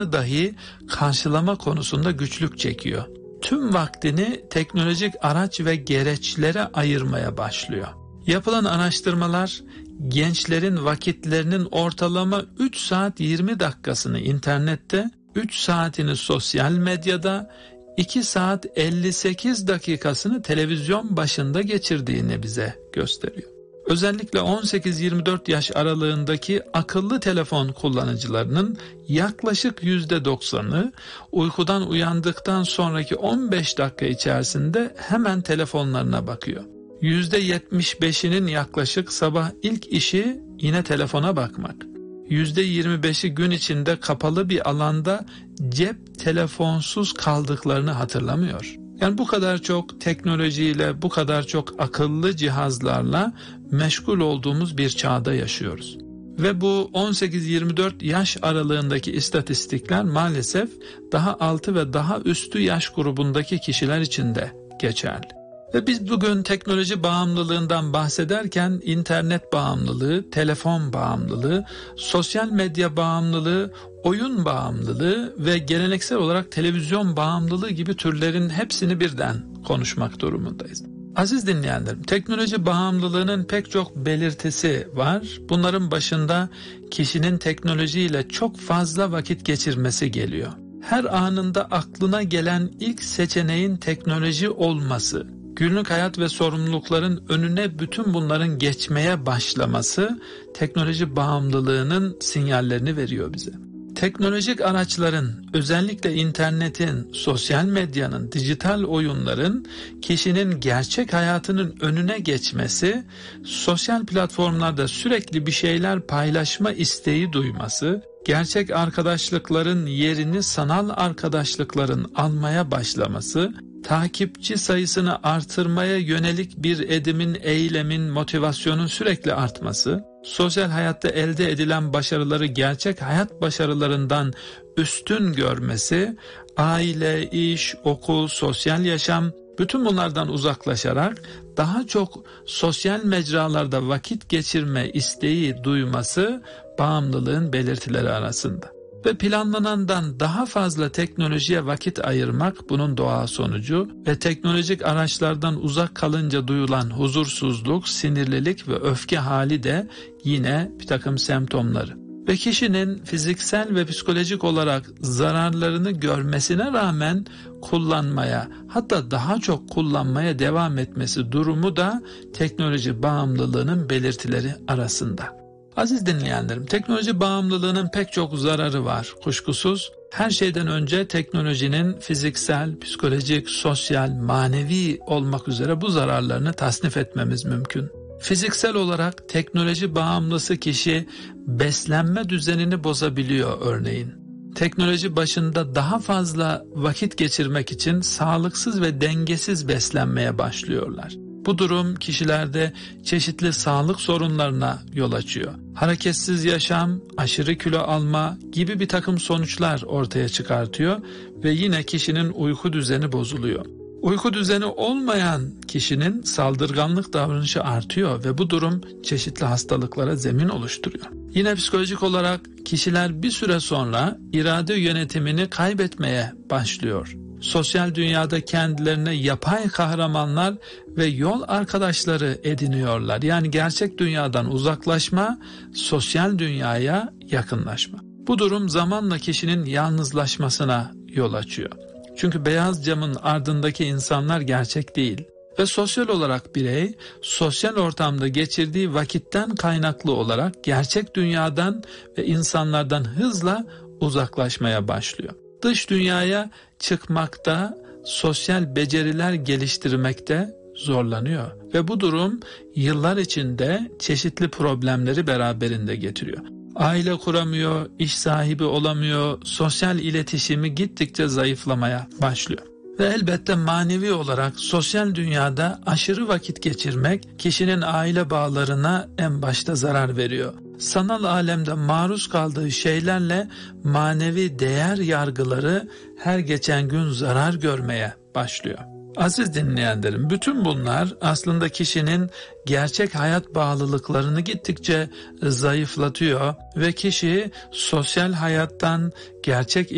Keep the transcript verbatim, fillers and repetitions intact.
dahi karşılama konusunda güçlük çekiyor. Tüm vaktini teknolojik araç ve gereçlere ayırmaya başlıyor. Yapılan araştırmalar gençlerin vakitlerinin ortalama üç saat yirmi dakikasını internette, üç saatini sosyal medyada, iki saat elli sekiz dakikasını televizyon başında geçirdiğini bize gösteriyor. Özellikle on sekiz yirmi dört yaş aralığındaki akıllı telefon kullanıcılarının yaklaşık yüzde doksanı uykudan uyandıktan sonraki on beş dakika içerisinde hemen telefonlarına bakıyor. yüzde yetmiş beşinin yaklaşık sabah ilk işi yine telefona bakmak. yüzde yirmi beşi gün içinde kapalı bir alanda cep telefonsuz kaldıklarını hatırlamıyor. Yani bu kadar çok teknolojiyle, bu kadar çok akıllı cihazlarla meşgul olduğumuz bir çağda yaşıyoruz. Ve bu on sekiz yirmi dört yaş aralığındaki istatistikler maalesef daha altı ve daha üstü yaş grubundaki kişiler için de geçerli. Ve biz bugün teknoloji bağımlılığından bahsederken internet bağımlılığı, telefon bağımlılığı, sosyal medya bağımlılığı, oyun bağımlılığı ve geleneksel olarak televizyon bağımlılığı gibi türlerin hepsini birden konuşmak durumundayız. Aziz dinleyenlerim, teknoloji bağımlılığının pek çok belirtisi var. Bunların başında kişinin teknolojiyle çok fazla vakit geçirmesi geliyor. Her anında aklına gelen ilk seçeneğin teknoloji olması, günlük hayat ve sorumlulukların önüne bütün bunların geçmeye başlaması teknoloji bağımlılığının sinyallerini veriyor bize. Teknolojik araçların, özellikle internetin, sosyal medyanın, dijital oyunların kişinin gerçek hayatının önüne geçmesi, sosyal platformlarda sürekli bir şeyler paylaşma isteği duyması, gerçek arkadaşlıkların yerini sanal arkadaşlıkların almaya başlaması, takipçi sayısını artırmaya yönelik bir edimin, eylemin, motivasyonun sürekli artması, sosyal hayatta elde edilen başarıları gerçek hayat başarılarından üstün görmesi, aile, iş, okul, sosyal yaşam, bütün bunlardan uzaklaşarak daha çok sosyal mecralarda vakit geçirme isteği duyması bağımlılığın belirtileri arasında. Ve planlanandan daha fazla teknolojiye vakit ayırmak bunun doğal sonucu ve teknolojik araçlardan uzak kalınca duyulan huzursuzluk, sinirlilik ve öfke hali de yine bir takım semptomları. Ve kişinin fiziksel ve psikolojik olarak zararlarını görmesine rağmen kullanmaya, hatta daha çok kullanmaya devam etmesi durumu da teknoloji bağımlılığının belirtileri arasında. Aziz dinleyenlerim, teknoloji bağımlılığının pek çok zararı var kuşkusuz. Her şeyden önce teknolojinin fiziksel, psikolojik, sosyal, manevi olmak üzere bu zararlarını tasnif etmemiz mümkün. Fiziksel olarak teknoloji bağımlısı kişi beslenme düzenini bozabiliyor örneğin. Teknoloji başında daha fazla vakit geçirmek için sağlıksız ve dengesiz beslenmeye başlıyorlar. Bu durum kişilerde çeşitli sağlık sorunlarına yol açıyor. Hareketsiz yaşam, aşırı kilo alma gibi bir takım sonuçlar ortaya çıkartıyor ve yine kişinin uyku düzeni bozuluyor. Uyku düzeni olmayan kişinin saldırganlık davranışı artıyor ve bu durum çeşitli hastalıklara zemin oluşturuyor. Yine psikolojik olarak kişiler bir süre sonra irade yönetimini kaybetmeye başlıyor. Sosyal dünyada kendilerine yapay kahramanlar ve yol arkadaşları ediniyorlar. Yani gerçek dünyadan uzaklaşma, sosyal dünyaya yakınlaşma. Bu durum zamanla kişinin yalnızlaşmasına yol açıyor. Çünkü beyaz camın ardındaki insanlar gerçek değil. Ve sosyal olarak birey, sosyal ortamda geçirdiği vakitten kaynaklı olarak gerçek dünyadan ve insanlardan hızla uzaklaşmaya başlıyor. Dış dünyaya çıkmakta, sosyal beceriler geliştirmekte zorlanıyor. Ve bu durum yıllar içinde çeşitli problemleri beraberinde getiriyor. Aile kuramıyor, iş sahibi olamıyor, sosyal iletişimi gittikçe zayıflamaya başlıyor. Ve elbette manevi olarak sosyal dünyada aşırı vakit geçirmek kişinin aile bağlarına en başta zarar veriyor. Sanal alemde maruz kaldığı şeylerle manevi değer yargıları her geçen gün zarar görmeye başlıyor. Aziz dinleyenlerim, bütün bunlar aslında kişinin gerçek hayat bağlılıklarını gittikçe zayıflatıyor ve kişi sosyal hayattan, gerçek